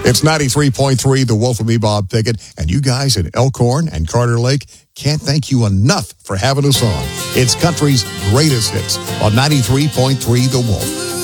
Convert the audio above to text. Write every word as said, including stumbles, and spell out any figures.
It's ninety-three point three, The Wolf with me, Bob Pickett, and you guys at Elkhorn and Carter Lake can't thank you enough for having us on. It's country's greatest hits on ninety-three point three The Wolf.